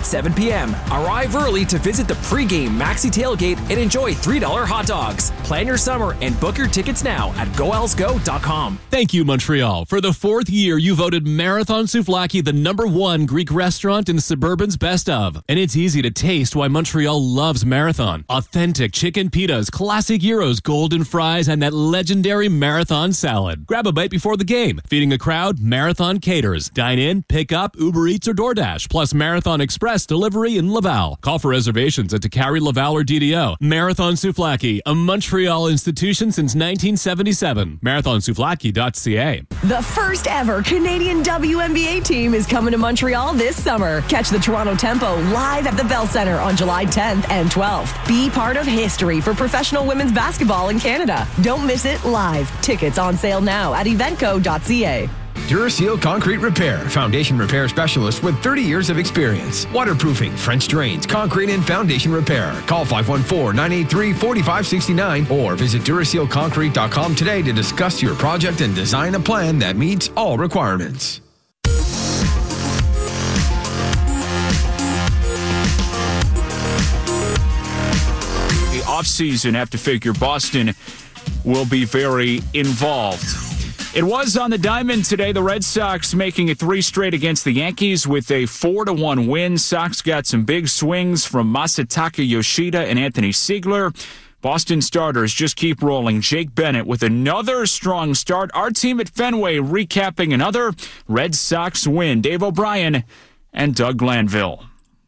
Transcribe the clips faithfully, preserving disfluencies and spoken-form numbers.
seven p.m. Arrive early to visit the pregame Maxi Tailgate and enjoy three dollar hot dogs. Plan your summer and book your tickets now at go owls go dot com. Thank you, Montreal. For the fourth year, you voted Marathon Souvlaki the number one Greek restaurant in Suburban's Best Of. And it's easy to taste why Montreal loves Marathon. Authentic chicken pitas, classic gyros, golden fries, and that legendary Marathon salad. Grab a bite before the game. Feeding a crowd, Marathon caters. Dine in, pick up, Uber Eats, or DoorDash. Plus Marathon Express delivery in Laval. Call for reservations at DeCarry, Laval, or D D O. Marathon Souvlaki, a Montreal institution since nineteen seventy-seven. marathon souvlaki dot c a. The first ever Canadian W N B A team is coming to Montreal this summer. Catch the Toronto Tempo live at the Bell Centre on July tenth and twelfth. Be part of history for professional women's basketball in Canada. Don't miss it live. Tickets on sale now at eventco dot c a. Duraseal Concrete Repair, foundation repair specialist with thirty years of experience. Waterproofing, French drains, concrete, and foundation repair. Call five one four, nine eight three, four five six nine or visit duraseal concrete dot com today to discuss your project and design a plan that meets all requirements. The offseason, have to figure Boston will be very involved. It was on the diamond today. The Red Sox making it three straight against the Yankees with a four to one win. Sox got some big swings from Masataka Yoshida and Anthony Siegler. Boston starters just keep rolling. Jake Bennett with another strong start. Our team at Fenway recapping another Red Sox win. Dave O'Brien and Doug Glanville.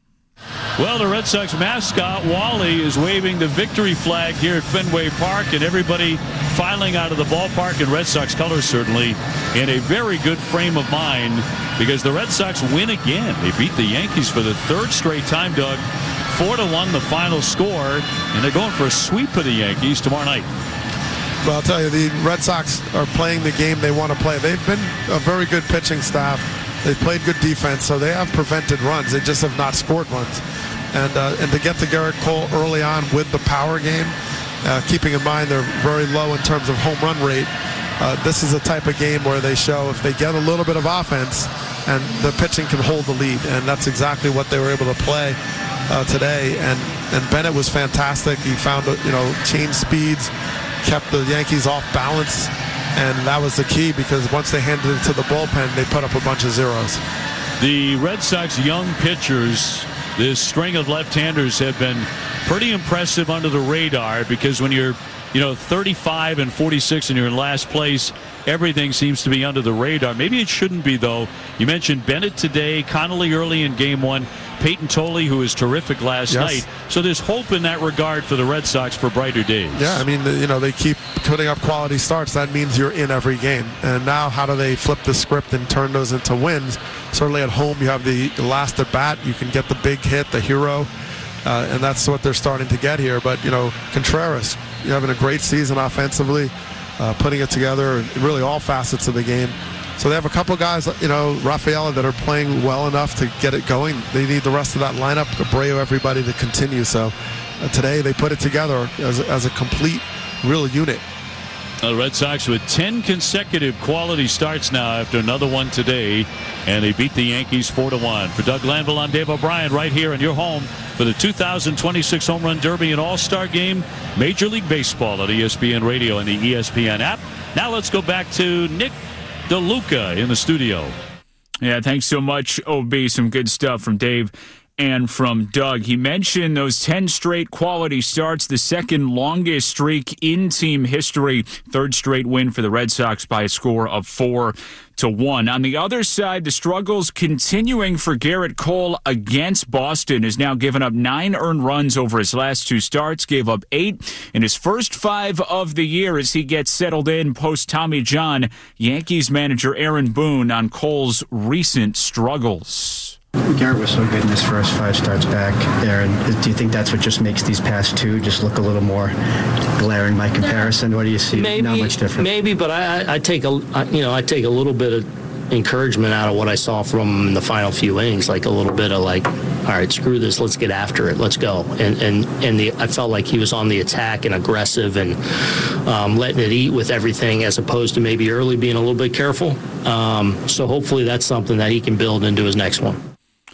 Well, the Red Sox mascot, Wally, is waving the victory flag here at Fenway Park, and everybody filing out of the ballpark in Red Sox colors, certainly, in a very good frame of mind, because the Red Sox win again. They beat the Yankees for the third straight time, Doug. Four to one, the final score, and they're going for a sweep of the Yankees tomorrow night. Well, I'll tell you, the Red Sox are playing the game they want to play. They've been a very good pitching staff. They've played good defense, so they have prevented runs. They just have not scored runs. And uh, and to get to Garrett Cole early on with the power game, uh, keeping in mind they're very low in terms of home run rate, uh, this is a type of game where they show if they get a little bit of offense and the pitching can hold the lead. And that's exactly what they were able to play uh, today. And, and Bennett was fantastic. He found, you know, change speeds, kept the Yankees off balance. And that was the key, because once they handed it to the bullpen, they put up a bunch of zeros. The Red Sox young pitchers, this string of left-handers, have been pretty impressive under the radar, because when you're, you know, thirty-five and forty-six and you're in last place, everything seems to be under the radar. Maybe it shouldn't be, though. You mentioned Bennett today, Connolly early in game one, Peyton Tolley, who was terrific last yes. night. So there's hope in that regard for the Red Sox for brighter days. Yeah, I mean, you know, they keep putting up quality starts. That means you're in every game. And now how do they flip the script and turn those into wins? Certainly at home, you have the last at bat. You can get the big hit, the hero. Uh, and that's what they're starting to get here. But, you know, Contreras, you're having a great season offensively, uh, putting it together in really all facets of the game. So they have a couple guys, you know, Rafaela, that are playing well enough to get it going. They need the rest of that lineup, Abreu, everybody to continue. So uh, today they put it together as, as a complete, real unit. The Red Sox with ten consecutive quality starts now after another one today, and they beat the Yankees four to one. For Doug Glanville, I'm Dave O'Brien, right here in your home for the two thousand twenty-six Home Run Derby and All-Star Game, Major League Baseball on E S P N Radio and the E S P N app. Now let's go back to Nick DeLuca in the studio. Yeah, thanks so much, O B. Some good stuff from Dave and from Doug. He mentioned those ten straight quality starts, the second longest streak in team history. Third straight win for the Red Sox by a score of four to one. On the other side, the struggles continuing for Garrett Cole against Boston. Has now given up nine earned runs over his last two starts, gave up eight in his first five of the year as he gets settled in post Tommy John. Yankees manager Aaron Boone on Cole's recent struggles. Garrett was so good in his first five starts back there, and do you think that's what just makes these past two just look a little more glaring by comparison? What do you see? Maybe, not much different. Maybe, but I, I take a, you know, I take a little bit of encouragement out of what I saw from him in the final few innings, like a little bit of like, all right, screw this, let's get after it, let's go. And and and the I felt like he was on the attack and aggressive and um, letting it eat with everything, as opposed to maybe early being a little bit careful. Um, so hopefully that's something that he can build into his next one.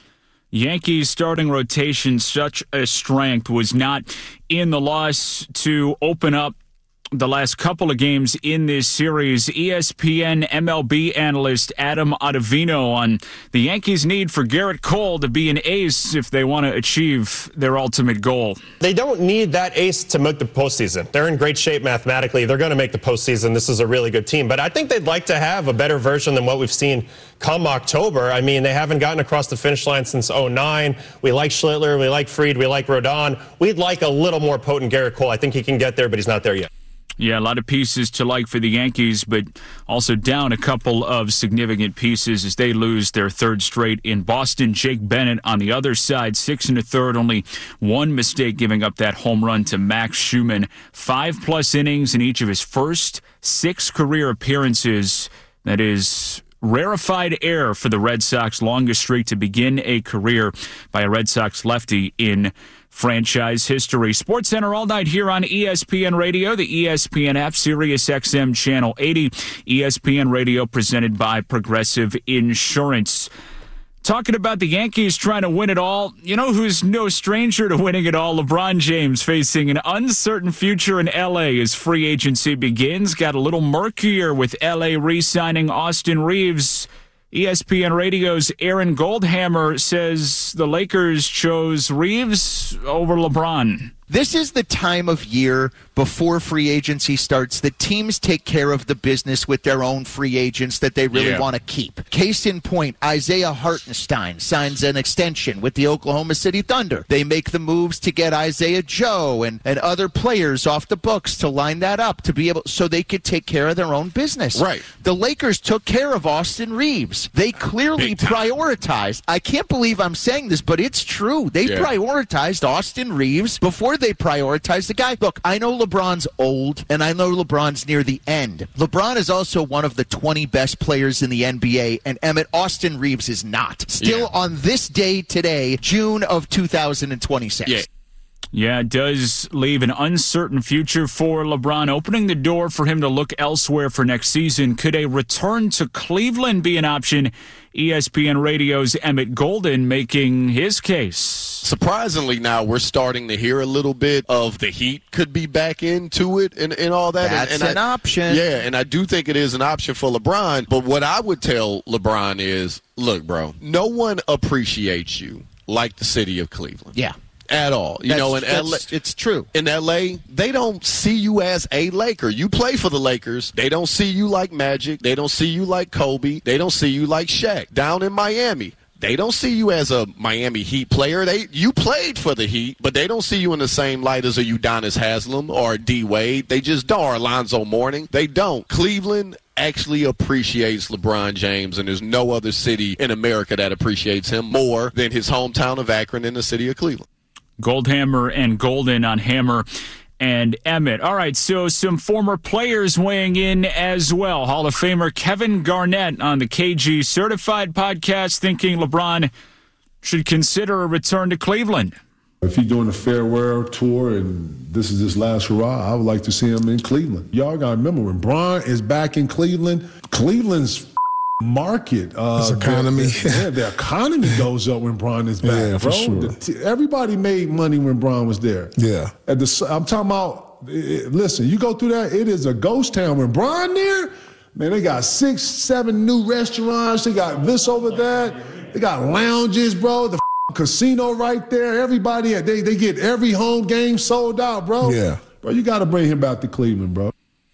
Yankees starting rotation, such a strength, was not in the loss to open up the last couple of games in this series. E S P N M L B analyst Adam Ottavino on the Yankees' need for Garrett Cole to be an ace if they want to achieve their ultimate goal. They don't need that ace to make the postseason. They're in great shape mathematically. They're going to make the postseason. This is a really good team. But I think they'd like to have a better version than what we've seen come October. I mean, they haven't gotten across the finish line since oh nine. We like Schlittler. We like Fried. We like Rodon. We'd like a little more potent Garrett Cole. I think he can get there, but he's not there yet. Yeah, a lot of pieces to like for the Yankees, but also down a couple of significant pieces as they lose their third straight in Boston. Jake Bennett on the other side, six and a third, only one mistake, giving up that home run to Max Schumann. Five-plus innings in each of his first six career appearances. That is rarefied air for the Red Sox, longest streak to begin a career by a Red Sox lefty in franchise history. SportsCenter all night here on E S P N Radio, the E S P N app, Sirius X M Channel eighty. E S P N Radio presented by Progressive Insurance. Talking about the Yankees trying to win it all, you know who's no stranger to winning it all? LeBron James facing an uncertain future in L A as free agency begins. Got a little murkier with L A re-signing Austin Reeves. E S P N Radio's Aaron Goldhammer says the Lakers chose Reeves over LeBron. This is the time of year before free agency starts that teams take care of the business with their own free agents that they really yeah. want to keep. Case in point, Isaiah Hartenstein signs an extension with the Oklahoma City Thunder. They make the moves to get Isaiah Joe and, and other players off the books to line that up to be able so they could take care of their own business. Right. The Lakers took care of Austin Reeves. They clearly prioritized. I can't believe I'm saying this, but it's true. They yeah. prioritized Austin Reeves before they prioritized the guy. Look, I know LeBron's old, and I know LeBron's near the end. LeBron is also one of the twenty best players in the N B A, and Emmett, Austin Reeves is not. Still yeah. on this day today, June of two thousand twenty-six. Yeah. Yeah, it does leave an uncertain future for LeBron, opening the door for him to look elsewhere for next season. Could a return to Cleveland be an option? E S P N Radio's Emmett Golden making his case. Surprisingly, now we're starting to hear a little bit of the Heat could be back into it and, and all that. That's and, and an I, option. Yeah, and I do think it is an option for LeBron. But what I would tell LeBron is, look, bro, no one appreciates you like the city of Cleveland. Yeah. At all. You that's, know, in L A, it's true. In L A, they don't see you as a Laker. You play for the Lakers. They don't see you like Magic. They don't see you like Kobe. They don't see you like Shaq. Down in Miami, they don't see you as a Miami Heat player. They you played for the Heat, but they don't see you in the same light as a Udonis Haslem or a D Wade. They just don't. Or Alonzo Mourning. They don't. Cleveland actually appreciates LeBron James, and there's no other city in America that appreciates him more than his hometown of Akron and the city of Cleveland. Goldhammer and Golden on Hammer and Emmett. All right, so some former players weighing in as well. Hall of Famer Kevin Garnett on the K G Certified podcast thinking LeBron should consider a return to Cleveland. If he's doing a farewell tour and this is his last hurrah, I would like to see him in Cleveland. Y'all got to remember, when Bron is back in Cleveland, Cleveland's market. Uh, His economy. The, yeah, the economy goes up when Bron is back, yeah, bro. For sure. The, everybody made money when Bron was there. Yeah. At the, I'm talking about, it, listen, you go through that, it is a ghost town. When Bron there, man, they got six, seven new restaurants. They got this over that. They got lounges, bro. The casino right there. Everybody, they, they get every home game sold out, bro. Yeah. Bro, you got to bring him back to Cleveland, bro.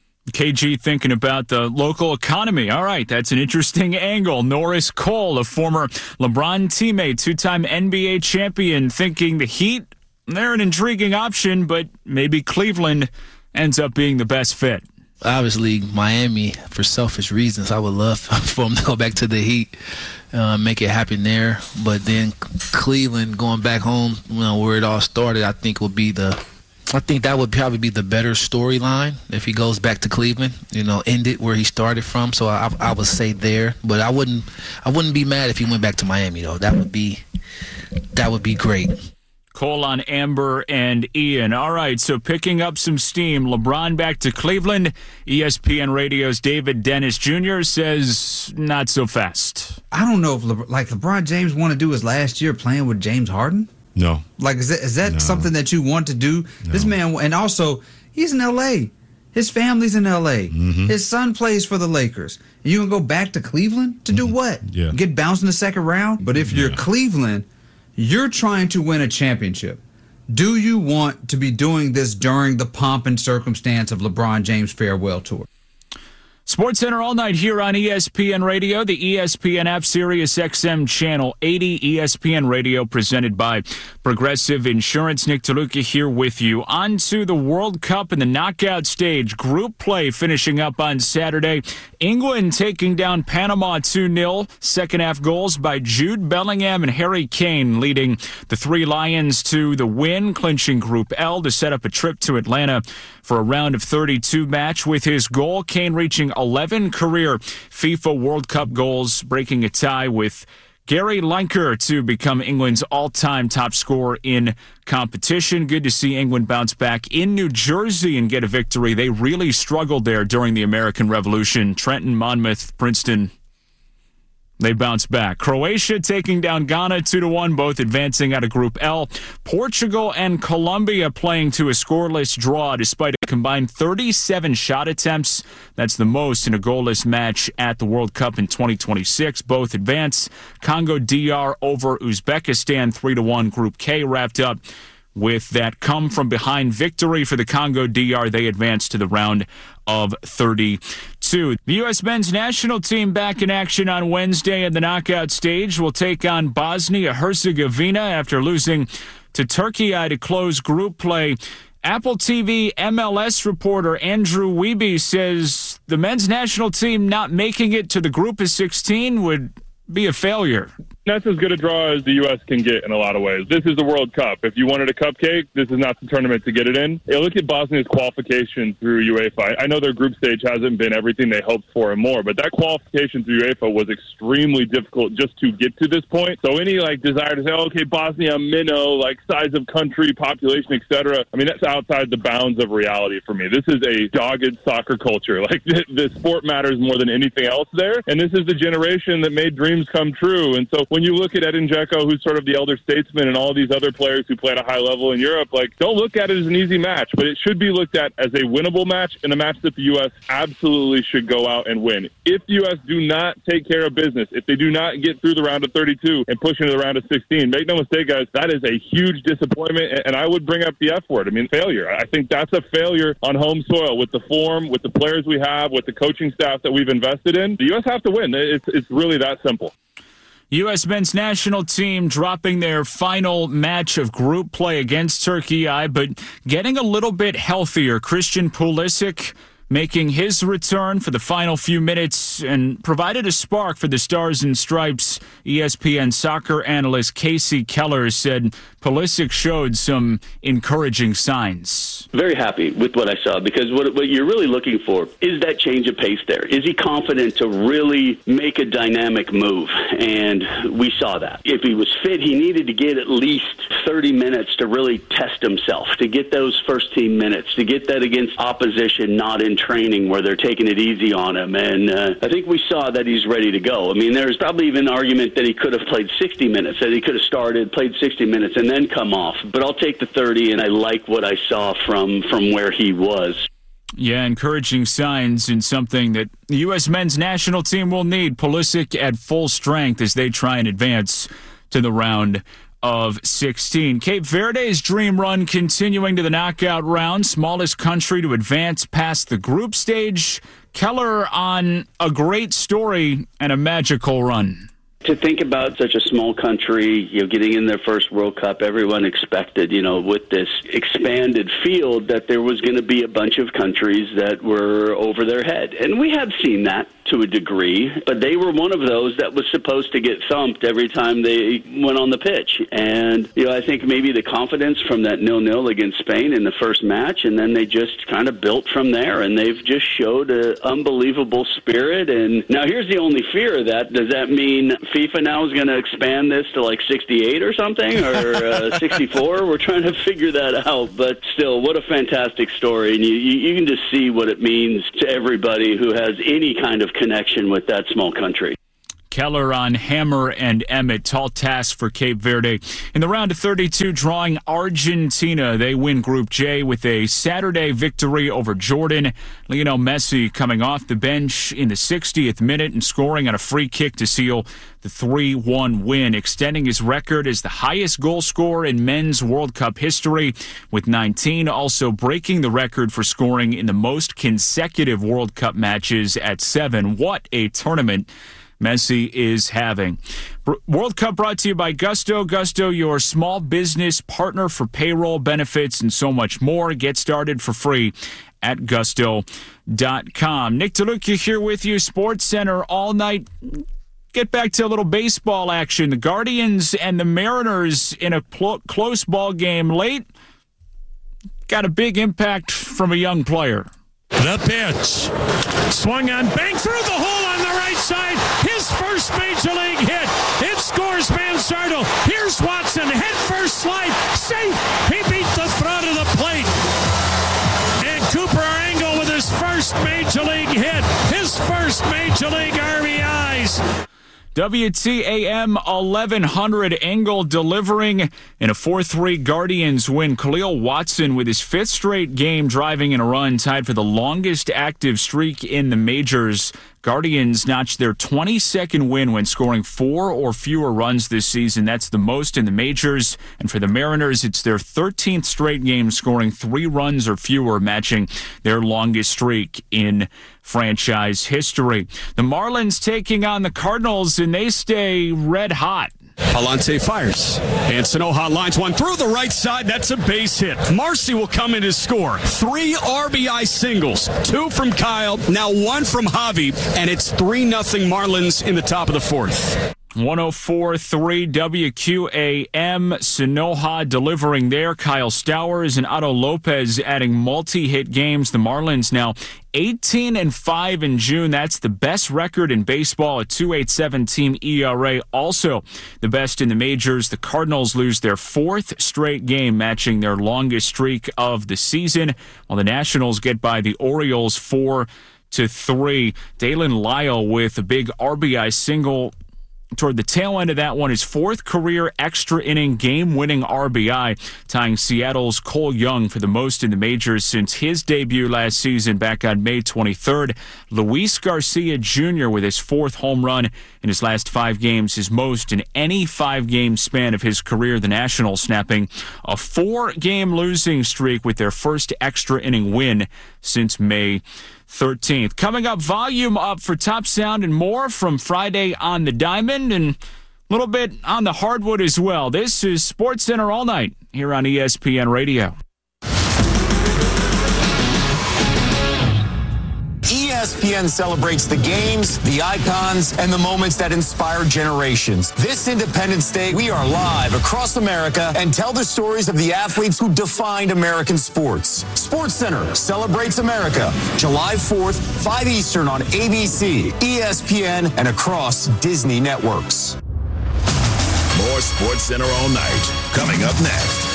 K G thinking about the local economy. All right, that's an interesting angle. Norris Cole, a former LeBron teammate, two-time N B A champion, thinking the Heat, they're an intriguing option, but maybe Cleveland ends up being the best fit. Obviously, Miami, for selfish reasons, I would love for them to go back to the Heat, uh, make it happen there. But then Cleveland, going back home, you know, where it all started, I think would be the I think that would probably be the better storyline if he goes back to Cleveland, you know, end it where he started from. So I, I would say there, but I wouldn't, I wouldn't be mad if he went back to Miami though. That would be, that would be great. Cole on Amber and Ian. All right, so picking up some steam, LeBron back to Cleveland. E S P N Radio's David Dennis Junior says not so fast. I don't know if Le- like LeBron James want to do his last year playing with James Harden. No. Like is that is that no. something that you want to do? No. This man, and also he's in L A. His family's in L A. Mm-hmm. His son plays for the Lakers. And you gonna go back to Cleveland to do mm-hmm. what? Yeah. Get bounced in the second round? But if you're yeah. Cleveland, you're trying to win a championship. Do you want to be doing this during the pomp and circumstance of LeBron James' farewell tour? SportsCenter all night here on E S P N Radio, the E S P N app, Sirius X M Channel eighty, E S P N Radio presented by Progressive Insurance. Nick DeLuca here with you. On to the World Cup and the knockout stage. Group play finishing up on Saturday. England taking down Panama two nil. Second half goals by Jude Bellingham and Harry Kane leading the Three Lions to the win, clinching Group L to set up a trip to Atlanta for a round of thirty-two match. With his goal, Kane reaching eleven career FIFA World Cup goals, breaking a tie with Gary Lineker to become England's all-time top scorer in competition. Good to see England bounce back in New Jersey and get a victory. They really struggled there during the American Revolution. Trenton, Monmouth, Princeton, they bounced back. Croatia taking down Ghana two to one, both advancing out of Group L. Portugal and Colombia playing to a scoreless draw despite a combined thirty-seven shot attempts. That's the most in a goalless match at the World Cup in twenty twenty-six. Both advance. Congo D R over Uzbekistan three to one. Group K wrapped up with that come-from-behind victory for the Congo D R. They advance to the round of thirty-two. The U S men's national team back in action on Wednesday in the knockout stage will take on Bosnia-Herzegovina after losing to Turkey to close group play. Apple T V M L S reporter Andrew Wiebe says the men's national team not making it to the group of sixteen would be a failure. That's as good a draw as the U S can get in a lot of ways. This is the World Cup. If you wanted a cupcake, this is not the tournament to get it in. Yeah, look at Bosnia's qualification through UEFA. I know their group stage hasn't been everything they hoped for and more, but that qualification through UEFA was extremely difficult just to get to this point. So any like desire to say, oh, okay, Bosnia, minnow, like size of country, population, et cetera, I mean, that's outside the bounds of reality for me. This is a dogged soccer culture. Like the, the sport matters more than anything else there, and this is the generation that made dreams come true. And so when you look at Edin Dzeko, who's sort of the elder statesman, and all these other players who play at a high level in Europe, like, don't look at it as an easy match, but it should be looked at as a winnable match and a match that the U S absolutely should go out and win. If the U S do not take care of business, if they do not get through the round of thirty-two and push into the round of sixteen, make no mistake, guys, that is a huge disappointment, and I would bring up the F word. I mean, failure. I think that's a failure on home soil with the form, with the players we have, with the coaching staff that we've invested in. The U S have to win. It's, it's really that simple. U S men's national team dropping their final match of group play against Turkey, but getting a little bit healthier. Christian Pulisic making his return for the final few minutes and provided a spark for the Stars and Stripes. E S P N soccer analyst Casey Keller said Pulisic showed some encouraging signs. Very happy with what I saw, because what, what you're really looking for is that change of pace there. Is he confident to really make a dynamic move? And we saw that. If he was fit, he needed to get at least thirty minutes to really test himself, to get those first team minutes, to get that against opposition not in training where they're taking it easy on him. And uh, I think we saw that he's ready to go. I mean, there's probably even an argument that he could have played sixty minutes, that he could have started, played sixty minutes, and then come off. But I'll take the thirty, and I like what I saw from, from where he was. Yeah, encouraging signs and something that the U S men's national team will need. Pulisic at full strength as they try and advance to the round of sixteen. Cape Verde's dream run continuing to the knockout round, smallest country to advance past the group stage. Keller on a great story and a magical run. To think about such a small country, you know, getting in their first World Cup, everyone expected, you know, with this expanded field, that there was going to be a bunch of countries that were over their head. And we have seen that. to a degree, but they were one of those that was supposed to get thumped every time they went on the pitch. And, you know, I think maybe the confidence from that nil-nil against Spain in the first match, and then they just kind of built from there, and they've just showed an unbelievable spirit. And now here's the only fear of that. Does that mean FIFA now is going to expand this to like sixty-eight or something, or uh, sixty-four? We're trying to figure that out. But still, what a fantastic story. And you, you, you can just see what it means to everybody who has any kind of connection with that small country. Keller on Hammer and Emmett. Tall task for Cape Verde. In the round of thirty-two, drawing Argentina. They win Group J with a Saturday victory over Jordan. Lionel Messi coming off the bench in the sixtieth minute and scoring on a free kick to seal the three one win, extending his record as the highest goal scorer in men's World Cup history with nineteen, also breaking the record for scoring in the most consecutive World Cup matches at seven. What a tournament Messi is having. World Cup brought to you by Gusto. Gusto, your small business partner for payroll, benefits, and so much more. Get started for free at gusto dot com. Nick DeLuca here with you, Sports Center all night. Get back to a little baseball action. The Guardians and the Mariners in a pl- close ball game late. Got a big impact from a young player. The pitch. Swung on, bang through the hole on the right side. His first major league hit. It scores Mansardo. Here's Watson. Head first slide. Safe. He beat the front of the plate. And Cooper Angle with his first major league hit. His first major league R B Is. W T A M eleven hundred, Engel delivering in a four three Guardians win. Khalil Watson with his fifth straight game driving in a run, tied for the longest active streak in the majors. Guardians notched their twenty-second win when scoring four or fewer runs this season. That's the most in the majors. And for the Mariners, it's their thirteenth straight game scoring three runs or fewer, matching their longest streak in franchise history. The Marlins taking on the Cardinals, and they stay red hot. Palante fires, and Sanoja lines one through the right side. That's a base hit. Marcy will come in to score. Three R B I singles, two from Kyle, now one from Javi, and it's three nothing Marlins in the top of the fourth. one oh four point three W Q A M, Sanoja delivering there. Kyle Stowers and Otto Lopez adding multi-hit games. The Marlins now eighteen and five in June. That's the best record in baseball, a two point eight seven team E R A. Also the best in the majors. The Cardinals lose their fourth straight game, matching their longest streak of the season, while the Nationals get by the Orioles four to three. Dalen Lyle with a big R B I single toward the tail end of that one, his fourth career extra inning game-winning R B I, tying Seattle's Cole Young for the most in the majors since his debut last season back on May twenty-third. Luis Garcia Junior with his fourth home run in his last five games, his most in any five-game span of his career. The Nationals snapping a four-game losing streak with their first extra inning win since May thirteenth. Coming up, volume up for Top Sound and more from Friday on the Diamond, and a little bit on the hardwood as well. This is Sports Center all night here on E S P N Radio. E S P N celebrates the games, the icons, and the moments that inspire generations. This Independence Day, we are live across America and tell the stories of the athletes who defined American sports. Sports Center celebrates America, July fourth, five Eastern on A B C, E S P N, and across Disney networks. More Sports Center all night, coming up next.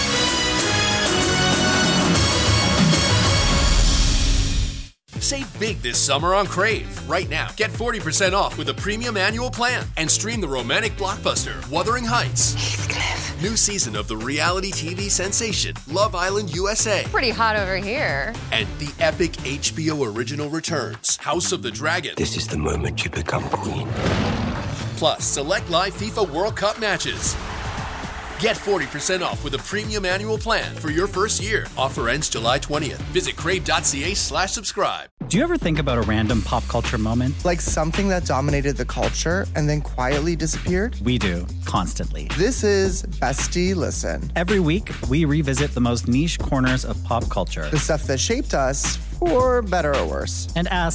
Save big this summer on Crave. Right now, get forty percent off with a premium annual plan and stream the romantic blockbuster Wuthering Heights. Heathcliff. New season of the reality T V sensation Love Island U S A. Pretty hot over here. And the epic H B O original returns House of the Dragon. This is the moment you become queen. Plus, select live FIFA World Cup matches. Get forty percent off with a premium annual plan for your first year. Offer ends July twentieth. Visit crave.ca slash subscribe. Do you ever think about a random pop culture moment? Like something that dominated the culture and then quietly disappeared? We do, constantly. This is Bestie Listen. Every week, we revisit the most niche corners of pop culture. The stuff that shaped us, for better or worse. And ask,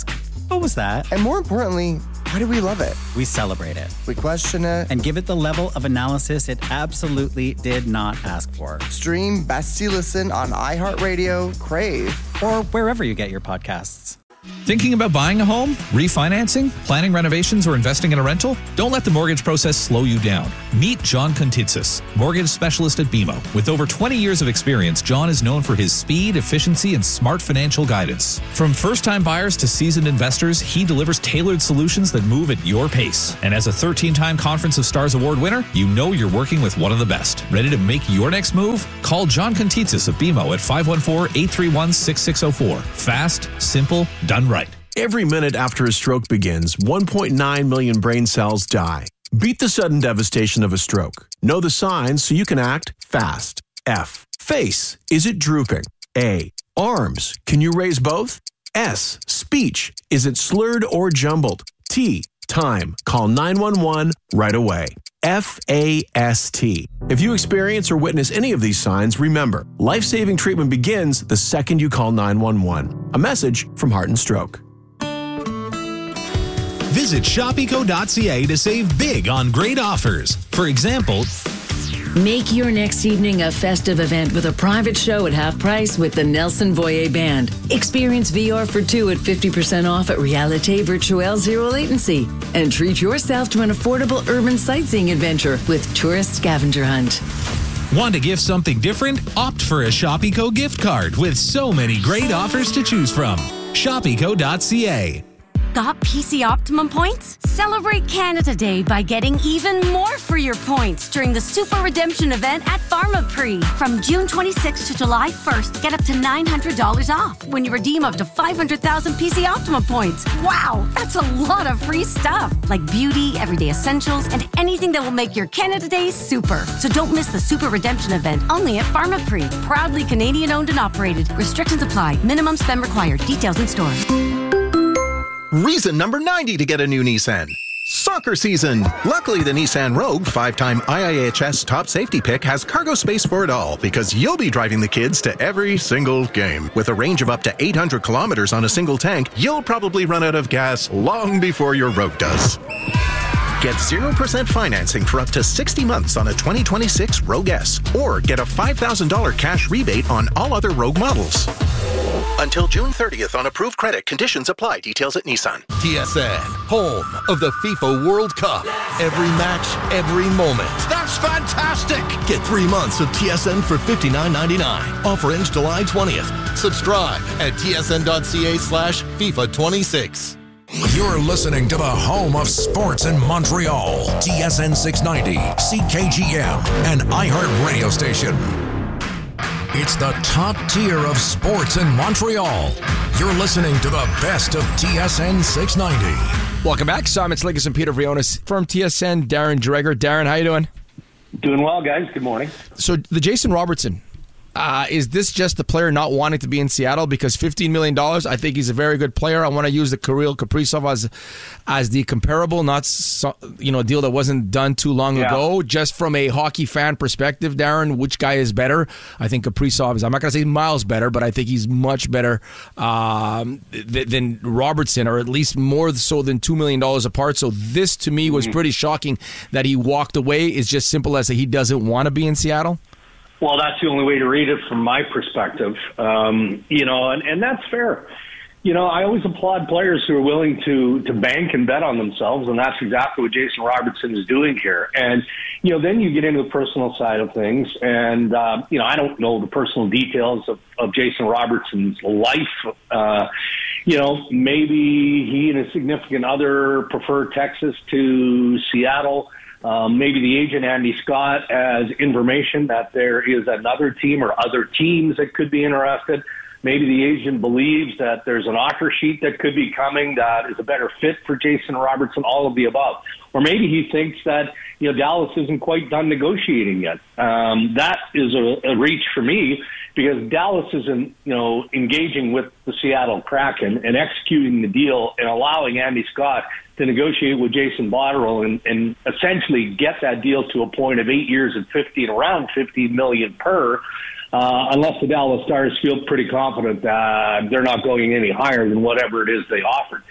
What was that? And more importantly, why do we love it? We celebrate it. We question it. And give it the level of analysis it absolutely did not ask for. Stream Best You Listen on iHeartRadio, Crave, or wherever you get your podcasts. Thinking about buying a home, refinancing, planning renovations, or investing in a rental? Don't let the mortgage process slow you down. Meet John Contitsis, mortgage specialist at B M O. With over twenty years of experience, John is known for his speed, efficiency, and smart financial guidance. From first-time buyers to seasoned investors, he delivers tailored solutions that move at your pace. And as a thirteen-time Conference of Stars Award winner, you know you're working with one of the best. Ready to make your next move? Call John Contitsis of B M O at five one four, eight three one, six six zero four. Fast, simple, done right. Every minute after a stroke begins, one point nine million brain cells die. Beat the sudden devastation of a stroke. Know the signs so you can act fast. F. Face. Is it drooping? A. Arms. Can you raise both? S. Speech. Is it slurred or jumbled? T. Time. Call nine one one right away. F A S T. If you experience or witness any of these signs, remember, life-saving treatment begins the second you call nine one one. A message from Heart and Stroke. Visit shop eco dot c a to save big on great offers. For example, make your next evening a festive event with a private show at half price with the Nelson Voyer Band. Experience V R for two at fifty percent off at Realite Virtuelle Zero Latency. And treat yourself to an affordable urban sightseeing adventure with Tourist Scavenger Hunt. Want to gift something different? Opt for a Shop Eco gift card with so many great offers to choose from. shop eco dot c a. Got P C Optimum points? Celebrate Canada Day by getting even more for your points during the Super Redemption event at Pharmaprix. From June twenty-sixth to July first, get up to nine hundred dollars off when you redeem up to five hundred thousand P C Optimum points. Wow, that's a lot of free stuff, like beauty, everyday essentials, and anything that will make your Canada Day super. So don't miss the Super Redemption event only at Pharmaprix. Proudly Canadian owned and operated. Restrictions apply. Minimum spend required. Details in store. Reason number ninety to get a new Nissan. Soccer season. Luckily, the Nissan Rogue, five-time I I H S top safety pick, has cargo space for it all because you'll be driving the kids to every single game. With a range of up to eight hundred kilometers on a single tank, you'll probably run out of gas long before your Rogue does. Get zero percent financing for up to sixty months on a twenty twenty-six Rogue S, or get a five thousand dollars cash rebate on all other Rogue models. Until June thirtieth on approved credit. Conditions apply. Details at Nissan. T S N, home of the FIFA World Cup. Every match, every moment. That's fantastic! Get three months of T S N for fifty-nine ninety-nine. Offer ends July twentieth. Subscribe at T S N dot C A slash FIFA twenty-six. You're listening to the home of sports in Montreal. T S N six ninety, C K G M, and iHeart Radio Station. It's the top tier of sports in Montreal. You're listening to the best of T S N six ninety. Welcome back. Simon Slickis and Peter Vrionis from T S N. Darren Dreger. Darren, how you doing? Doing well, guys. Good morning. So the Jason Robertson, uh, is this just the player not wanting to be in Seattle? Because fifteen million dollars, I think he's a very good player. I want to use the Kirill Kaprizov as as the comparable, not so, you know, a deal that wasn't done too long yeah. ago. Just from a hockey fan perspective, Darren, which guy is better? I think Kaprizov is, I'm not going to say miles better, but I think he's much better um, th- than Robertson, or at least more so than two million dollars apart. So this, to me, was mm-hmm. pretty shocking that he walked away. It's just simple as that he doesn't want to be in Seattle. Well, that's the only way to read it from my perspective. Um, you know, and, and that's fair. You know, I always applaud players who are willing to to bank and bet on themselves, and that's exactly what Jason Robertson is doing here. And, you know, then you get into the personal side of things, and, uh, you know, I don't know the personal details of, of Jason Robertson's life. Uh, you know, maybe he and his significant other prefer Texas to Seattle. Um, maybe the agent, Andy Scott, has information that there is another team or other teams that could be interested. Maybe the agent believes that there's an offer sheet that could be coming that is a better fit for Jason Robertson, all of the above. Or maybe he thinks that, you know, Dallas isn't quite done negotiating yet. Um, that is a, a reach for me, because Dallas isn't, you know, engaging with the Seattle Kraken and executing the deal and allowing Andy Scott to negotiate with Jason Botterill and, and essentially get that deal to a point of eight years and fifteen, around fifteen million per, uh, unless the Dallas Stars feel pretty confident that they're not going any higher than whatever it is they offered.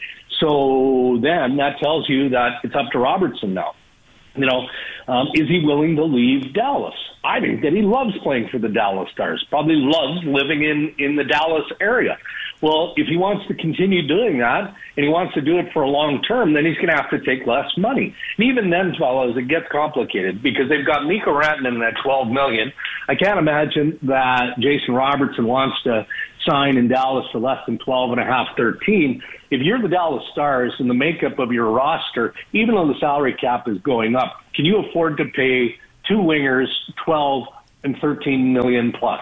So then that tells you that it's up to Robertson now. You know, um, is he willing to leave Dallas? I think that he loves playing for the Dallas Stars, probably loves living in, in the Dallas area. Well, if he wants to continue doing that and he wants to do it for a long term, then he's going to have to take less money. And even then, fellas, it gets complicated because they've got Mikko Rantanen at twelve million dollars. I can't imagine that Jason Robertson wants to sign in Dallas for less than twelve and a half, thirteen. If you're the Dallas Stars and the makeup of your roster, even though the salary cap is going up, can you afford to pay two wingers twelve and thirteen million plus?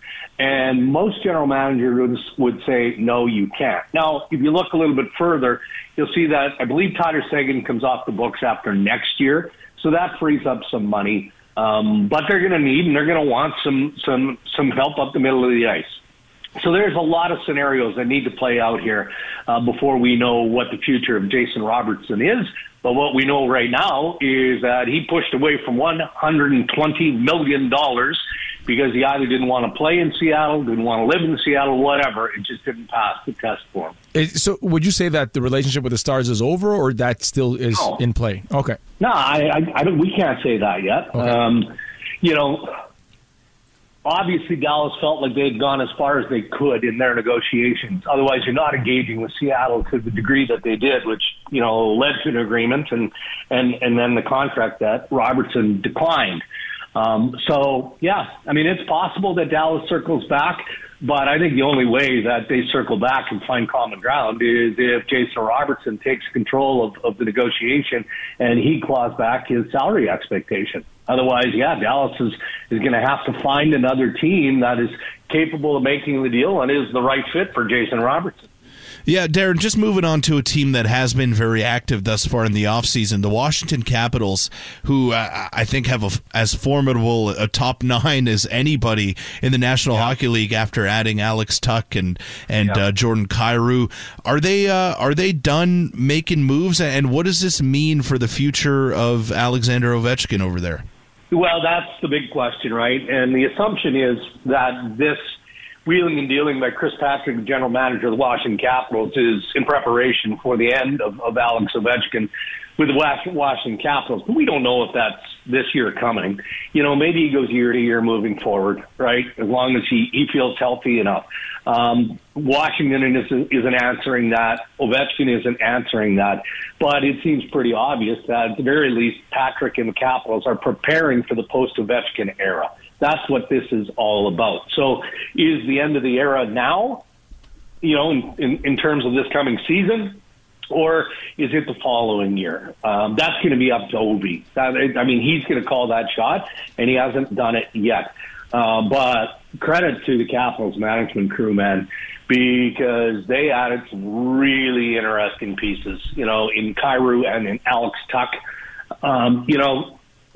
And most general managers would say, no, you can't. Now, if you look a little bit further, you'll see that I believe Tyler Seguin comes off the books after next year. So that frees up some money. Um, but they're going to need and they're going to want some, some, some help up the middle of the ice. So there's a lot of scenarios that need to play out here uh, before we know what the future of Jason Robertson is. But what we know right now is that he pushed away from one hundred twenty million dollars because he either didn't want to play in Seattle, didn't want to live in Seattle, whatever. It just didn't pass the test for him. It, so would you say that the relationship with the Stars is over, or that still is no. in play? Okay. No, I, I, I don't, we can't say that yet. Okay. Um, you know, obviously Dallas felt like they'd gone as far as they could in their negotiations. Otherwise, you're not engaging with Seattle to the degree that they did, which, you know, led to an agreement and, and, and then the contract that Robertson declined. Um, so, yeah, I mean, it's possible that Dallas circles back, but I think the only way that they circle back and find common ground is if Jason Robertson takes control of, of the negotiation and he claws back his salary expectation. Otherwise, yeah, Dallas is, is going to have to find another team that is capable of making the deal and is the right fit for Jason Robertson. Yeah, Darren, just moving on to a team that has been very active thus far in the offseason, the Washington Capitals, who uh, I think have a, as formidable a top nine as anybody in the National yeah. Hockey League after adding Alex Tuch and and yeah. uh, Jordan Kyrou. Are they uh, are they done making moves, and what does this mean for the future of Alexander Ovechkin over there? Well, that's the big question, right? And the assumption is that this wheeling and dealing by Chris Patrick, the general manager of the Washington Capitals, is in preparation for the end of, of Alex Ovechkin with the Washington Capitals. But we don't know if that's this year coming. You know, maybe he goes year to year moving forward, right, as long as he, he feels healthy enough. Um, Washington isn't, isn't answering that. Ovechkin isn't answering that. But it seems pretty obvious that at the very least, Patrick and the Capitals are preparing for the post-Ovechkin era. That's what this is all about. So is the end of the era now, you know, in, in, in terms of this coming season, or is it the following year? Um, that's going to be up to Ovi. That, I mean, he's going to call that shot, and he hasn't done it yet. Uh, but credit to the Capitals management crew, man, because they added some really interesting pieces, you know, in Kyrou and in Alex Tuch. Um, you know,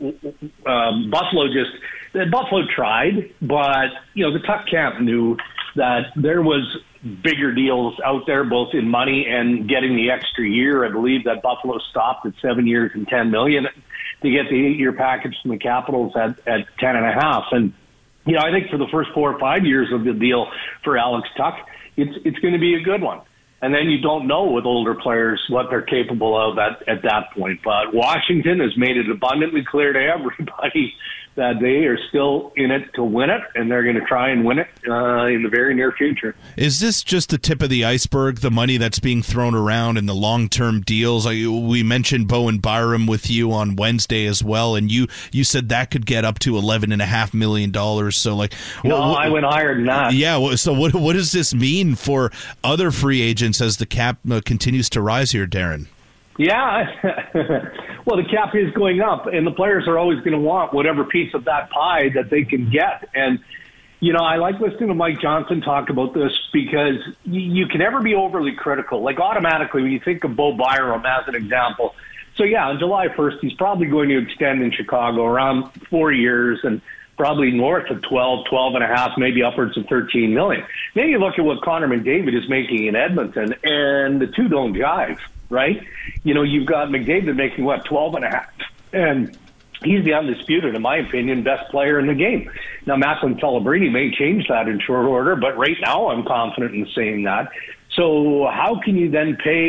um, Buffalo just... Buffalo tried, but, you know, the Tuch camp knew that there was bigger deals out there, both in money and getting the extra year. I believe that Buffalo stopped at seven years and ten million dollars to get the eight-year package from the Capitals at, at ten and a half. And, you know, I think for the first four or five years of the deal for Alex Tuch, it's it's going to be a good one. And then you don't know with older players what they're capable of at, at that point. But Washington has made it abundantly clear to everybody that they are still in it to win it, and they're going to try and win it uh, in the very near future. Is this just the tip of the iceberg, the money that's being thrown around and the long-term deals? Like, we mentioned Bowen Byram with you on Wednesday as well, and you, you said that could get up to eleven point five million dollars. So, like, no, what, I went higher than that. Yeah, so what what does this mean for other free agents as the cap uh, continues to rise here, Darren? Yeah, well, the cap is going up, and the players are always going to want whatever piece of that pie that they can get. And, you know, I like listening to Mike Johnson talk about this because you can never be overly critical. Like, automatically, when you think of Bo Byram as an example, so, yeah, on July first, he's probably going to extend in Chicago around four years and probably north of twelve, twelve and a half, maybe upwards of thirteen million. Then you look at what Connor McDavid is making in Edmonton, and the two don't jive. Right? You know, you've got McDavid making, what, twelve and a half. And he's the undisputed, in my opinion, best player in the game. Now, Macklin Celebrini may change that in short order, but right now I'm confident in saying that. So how can you then pay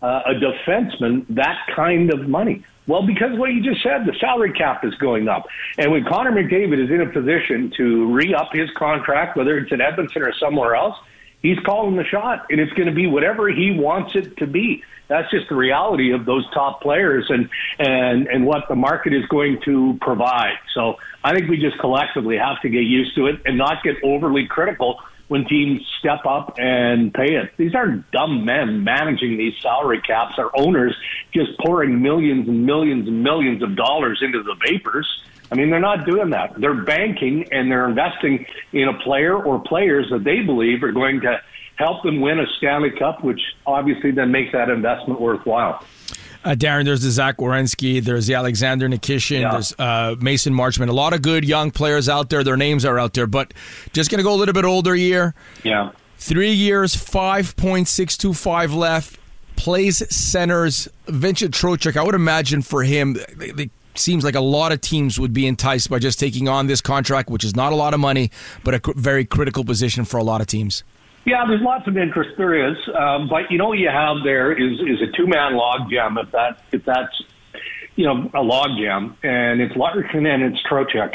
uh, a defenseman that kind of money? Well, because what you just said, the salary cap is going up. And when Connor McDavid is in a position to re-up his contract, whether it's in Edmonton or somewhere else, he's calling the shot, and it's going to be whatever he wants it to be. That's just the reality of those top players and, and, and what the market is going to provide. So I think we just collectively have to get used to it and not get overly critical when teams step up and pay it. These aren't dumb men managing these salary caps. Our owners just pouring millions and millions and millions of dollars into the vapors. I mean, they're not doing that. They're banking and they're investing in a player or players that they believe are going to help them win a Stanley Cup, which obviously then makes that investment worthwhile. Uh, Darren, there's the Zach Werenski, there's the Alexander Nikishin, yeah. there's uh, Mason Marchment. A lot of good young players out there. Their names are out there. But just going to go a little bit older year. Yeah. Three years, five point six two five left. Plays centers. Vincent Trocheck, I would imagine for him, it seems like a lot of teams would be enticed by just taking on this contract, which is not a lot of money, but a cr- very critical position for a lot of teams. Yeah, there's lots of interest. There is, um, but you know what you have there is is a two man logjam. If that if that's you know a logjam, and it's Larkin and it's Trocheck,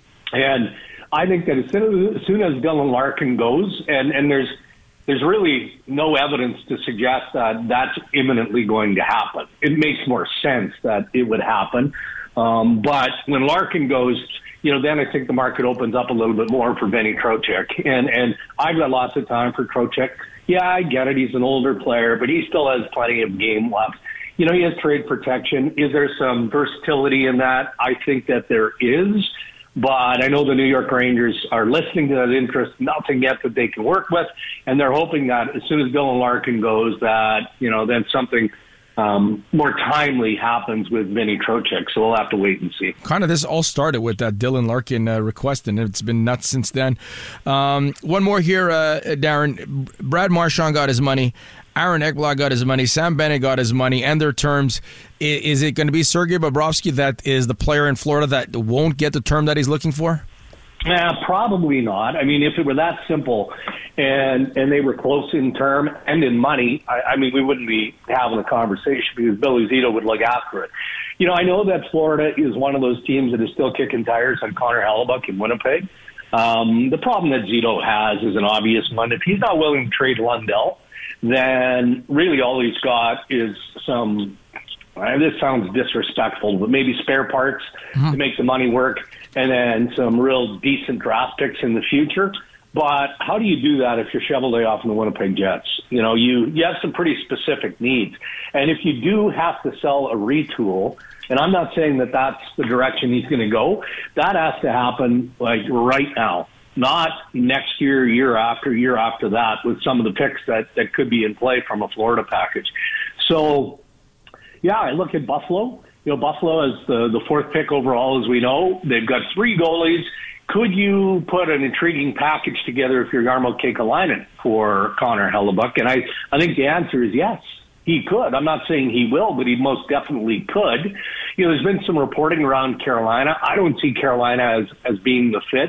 and I think that as soon as, as soon as Dylan Larkin goes, and and there's there's really no evidence to suggest that that's imminently going to happen. It makes more sense that it would happen, um, but when Larkin goes, you know, then I think the market opens up a little bit more for Benny Trocheck. And and I've got lots of time for Trocheck. Yeah, I get it. He's an older player, but he still has plenty of game left. You know, he has trade protection. Is there some versatility in that? I think that there is. But I know the New York Rangers are listening to that interest, nothing yet that they can work with. And they're hoping that as soon as Dylan Larkin goes, that, you know, then something Um, more timely happens with Vinny Trocheck, so we'll have to wait and see. Kind of this all started with that Dylan Larkin uh, request, and it's been nuts since then. Um, one more here, uh, Darren. Brad Marchand got his money. Aaron Ekblad got his money. Sam Bennett got his money and their terms. Is, is it going to be Sergei Bobrovsky that is the player in Florida that won't get the term that he's looking for? Nah, probably not. I mean, if it were that simple and and they were close in term and in money, I, I mean, we wouldn't be having a conversation because Billy Zito would look after it. You know, I know that Florida is one of those teams that is still kicking tires on Connor Hellebuyck in Winnipeg. Um, the problem that Zito has is an obvious one. If he's not willing to trade Lundell, then really all he's got is some, uh, this sounds disrespectful, but maybe spare parts mm-hmm. to make the money work, and then some real decent draft picks in the future. But how do you do that if you're Cheveldayoff in the Winnipeg Jets? You know, you, you have some pretty specific needs. And if you do have to sell a retool, and I'm not saying that that's the direction he's going to go, that has to happen like right now, not next year, year after, year after that with some of the picks that, that could be in play from a Florida package. So, yeah, I look at Buffalo. You know, Buffalo is the, the fourth pick overall, as we know. They've got three goalies. Could you put an intriguing package together if you're Jarmo Kekalainen for Connor Hellebuyck? And I, I think the answer is yes, he could. I'm not saying he will, but he most definitely could. You know, there's been some reporting around Carolina. I don't see Carolina as, as being the fit.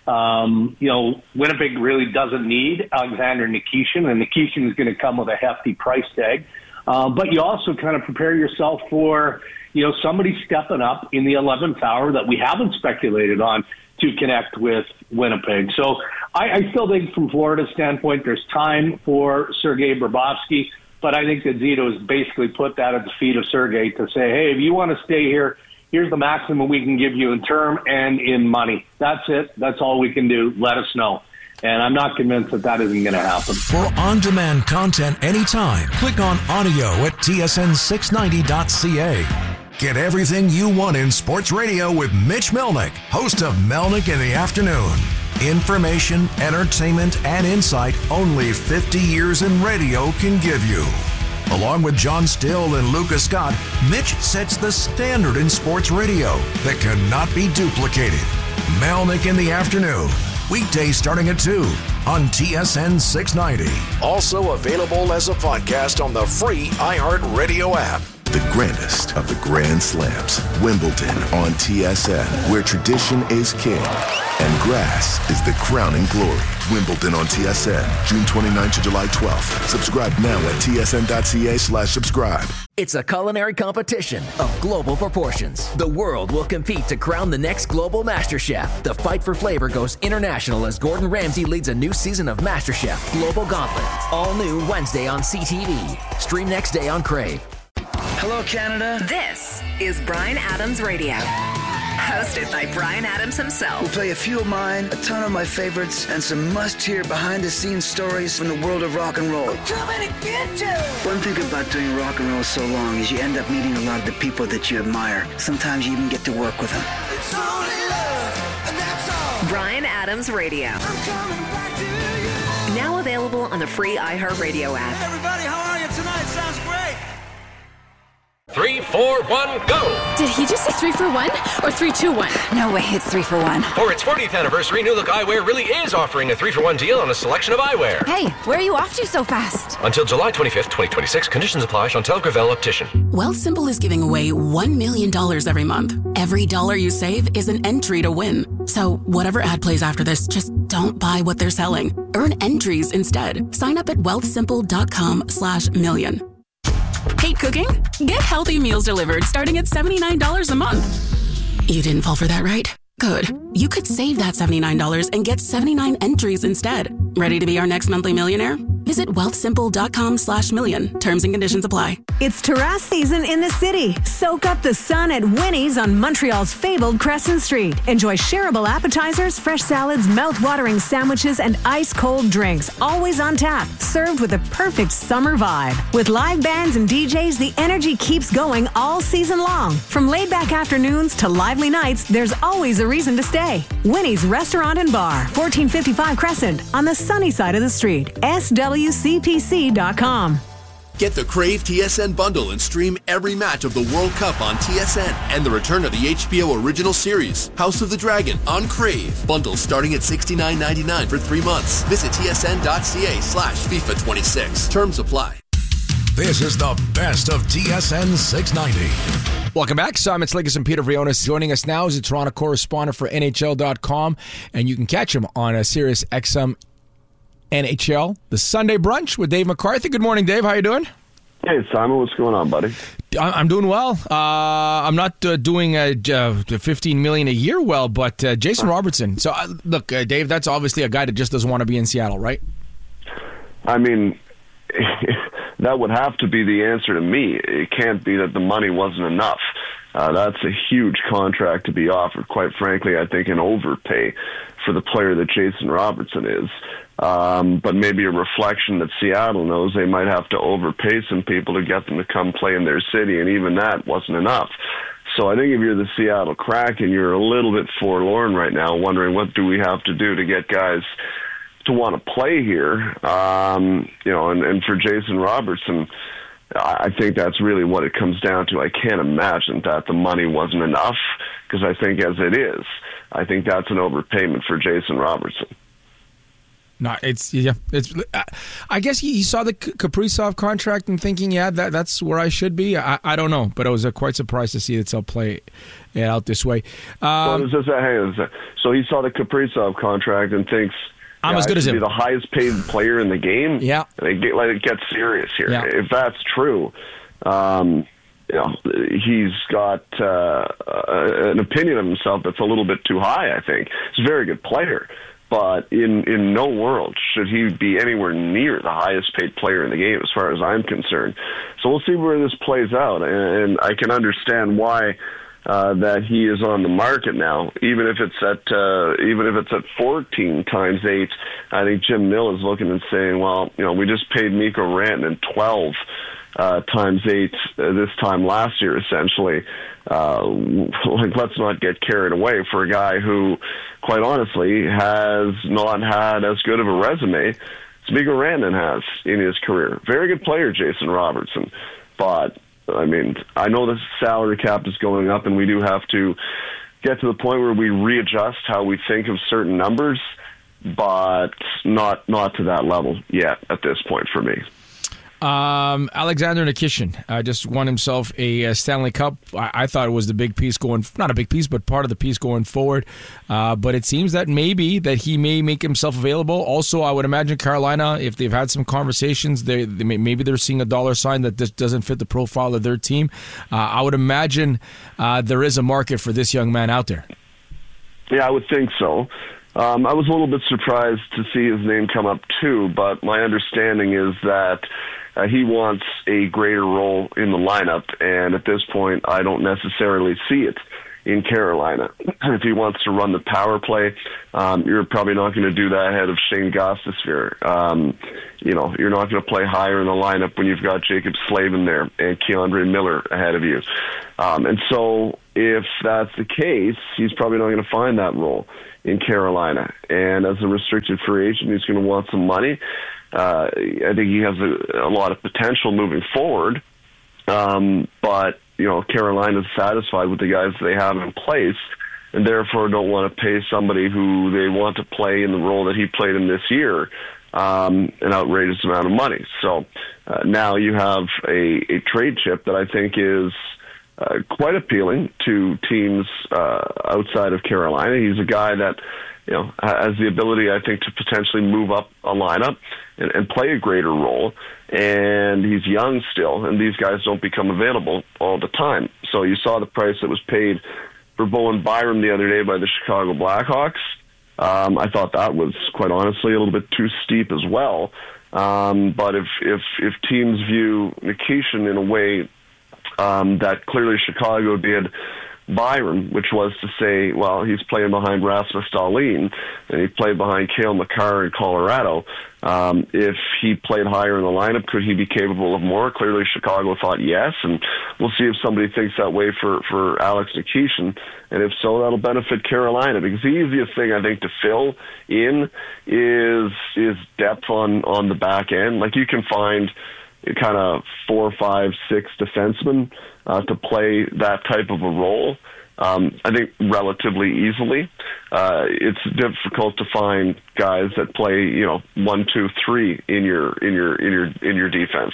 Um, you know, Winnipeg really doesn't need Alexander Nikishin, and Nikishin is going to come with a hefty price tag. Uh, but you also kind of prepare yourself for, you know, somebody stepping up in the eleventh hour that we haven't speculated on to connect with Winnipeg. So I, I still think from Florida's standpoint, there's time for Sergei Bobrovsky, but I think that Zito has basically put that at the feet of Sergei to say, hey, if you want to stay here, here's the maximum we can give you in term and in money. That's it. That's all we can do. Let us know. And I'm not convinced that that isn't going to happen. For on-demand content anytime, click on audio at T S N six ninety dot C A. Get everything you want in sports radio with Mitch Melnick, host of Melnick in the Afternoon. Information, entertainment, and insight only fifty years in radio can give you. Along with John Still and Lucas Scott, Mitch sets the standard in sports radio that cannot be duplicated. Melnick in the Afternoon. Weekdays starting at two on T S N six ninety. Also available as a podcast on the free iHeartRadio app. The grandest of the Grand Slams. Wimbledon on T S N, where tradition is king. And grass is the crowning glory. Wimbledon on T S N, June twenty-ninth to July twelfth. Subscribe now at tsn.ca slash subscribe. It's a culinary competition of global proportions. The world will compete to crown the next global master chef. The fight for flavor goes international as Gordon Ramsay leads a new season of MasterChef Global Gauntlet. All new Wednesday on C T V. Stream next day on Crave. Hello, Canada. This is Bryan Adams Radio. Hosted by Bryan Adams himself. We'll play a few of mine, a ton of my favorites, and some must-hear behind-the-scenes stories from the world of rock and roll. I'm coming to get you! One thing about doing rock and roll so long is you end up meeting a lot of the people that you admire. Sometimes you even get to work with them. It's only love, and that's all. Bryan Adams Radio. I'm coming back to you. Now available on the free iHeartRadio app. Hey everybody, how are you tonight? Sounds great. Three, four, one, go! Did he just say three for one or three, two, one? No way, it's three for one. For its fortieth anniversary, New Look Eyewear really is offering a three for one deal on a selection of eyewear. Hey, where are you off to so fast? Until July twenty-fifth, twenty twenty-six. Conditions apply. Chantel Gravel Optician. Wealthsimple is giving away one million dollars every month. Every dollar you save is an entry to win. So whatever ad plays after this, just don't buy what they're selling. Earn entries instead. Sign up at wealthsimple.com slash million. Hate cooking? Get healthy meals delivered starting at seventy-nine dollars a month. You didn't fall for that, right? Good. You could save that seventy-nine dollars and get seventy-nine entries instead. Ready to be our next monthly millionaire? Visit wealthsimple.com slash million. Terms and conditions apply. It's terrace season in the city. Soak up the sun at Winnie's on Montreal's fabled Crescent Street. Enjoy shareable appetizers, fresh salads, mouth-watering sandwiches, and ice-cold drinks. Always on tap. Served with a perfect summer vibe. With live bands and D Js, the energy keeps going all season long. From laid-back afternoons to lively nights, there's always a reason to stay. Winnie's Restaurant and Bar, fourteen fifty-five Crescent, on the sunny side of the street. S W C P C dot com. Get the Crave T S N bundle and stream every match of the World Cup on T S N and the return of the H B O original series, House of the Dragon, on Crave. Bundles starting at sixty-nine ninety-nine for three months. Visit tsn.ca slash FIFA twenty-six. Terms apply. This is the best of T S N six ninety. Welcome back. Simon Slickis and Peter Vrionis joining us now as a Toronto correspondent for N H L dot com, and you can catch him on a Sirius X M N H L, the Sunday Brunch with Dave McCarthy. Good morning, Dave. How you doing? Hey, Simon. What's going on, buddy? I'm doing well. Uh, I'm not uh, doing uh, fifteen million dollars a year well, but uh, Jason Robertson. So, uh, look, uh, Dave, that's obviously a guy that just doesn't want to be in Seattle, right? I mean, that would have to be the answer to me. It can't be that the money wasn't enough. Uh, that's a huge contract to be offered. Quite frankly, I think an overpay for the player that Jason Robertson is. Um, but maybe a reflection that Seattle knows they might have to overpay some people to get them to come play in their city, and even that wasn't enough. So I think if you're the Seattle Kraken, you're a little bit forlorn right now, wondering what do we have to do to get guys to want to play here. Um, you know, and, and for Jason Robertson, I think that's really what it comes down to. I can't imagine that the money wasn't enough, because I think as it is, I think that's an overpayment for Jason Robertson. No, it's yeah, it's. I guess he, he saw the Kaprizov contract and thinking, yeah, that that's where I should be. I, I don't know, but I was uh, quite surprised to see it still play it out this way. Um, well, just, hang on, so he saw the Kaprizov contract and thinks, I'm yeah, as good I as should him. be the highest paid player in the game. Yeah, and it get, like it gets serious here. Yeah. If that's true, um, you know, he's got uh, an opinion of himself that's a little bit too high. I think he's a very good player. But in, in no world should he be anywhere near the highest paid player in the game, as far as I'm concerned. So we'll see where this plays out, and, and I can understand why uh, that he is on the market now. Even if it's at uh, even if it's at fourteen times eight, I think Jim Nill is looking and saying, well, you know, we just paid Mikko Rantanen twelve uh, times eight uh, this time last year, essentially. Uh, like, let's not get carried away for a guy who, quite honestly, has not had as good of a resume as Mikko Rantanen has in his career. Very good player, Jason Robertson. But, I mean, I know the salary cap is going up, and we do have to get to the point where we readjust how we think of certain numbers, but not not to that level yet at this point for me. Um, Alexander Nikishin uh, just won himself a, a Stanley Cup. I, I thought it was the big piece going, not a big piece, but part of the piece going forward. Uh, but it seems that maybe that he may make himself available. Also, I would imagine Carolina, if they've had some conversations, they, they may, maybe they're seeing a dollar sign that this doesn't fit the profile of their team. Uh, I would imagine uh, there is a market for this young man out there. Yeah, I would think so. Um, I was a little bit surprised to see his name come up too, but my understanding is that uh, he wants a greater role in the lineup, and at this point, I don't necessarily see it in Carolina. If he wants to run the power play, um, you're probably not going to do that ahead of Shane Gostisbehere. Um, you know, you're not going to play higher in the lineup when you've got Jacob Slavin there and Keandre Miller ahead of you. Um, and so if that's the case, he's probably not going to find that role in Carolina. And as a restricted free agent, he's going to want some money. Uh, I think he has a, a lot of potential moving forward. Um, but, you know, Carolina's satisfied with the guys they have in place and therefore don't want to pay somebody who they want to play in the role that he played in this year um, an outrageous amount of money. So uh, now you have a, a trade chip that I think is uh, quite appealing to teams uh, outside of Carolina. He's a guy that, you know, has the ability, I think, to potentially move up a lineup and, and play a greater role. And he's young still, and these guys don't become available all the time. So you saw the price that was paid for Bowen Byram the other day by the Chicago Blackhawks. Um, I thought that was, quite honestly, a little bit too steep as well. Um, but if, if, if teams view Nikishin in a way um, that clearly Chicago did Byram, which was to say, well, he's playing behind Rasmus Dahlin, and he played behind Cale Makar in Colorado. Um, if he played higher in the lineup, could he be capable of more? Clearly, Chicago thought yes, and we'll see if somebody thinks that way for, for Alex Nikishin, and if so, that'll benefit Carolina, because the easiest thing, I think, to fill in is is depth on, on the back end. Like, you can find kind of four, five, six defensemen uh, to play that type of a role. Um, I think relatively easily. Uh, it's difficult to find guys that play, you know, one, two, three in your in your in your in your defense.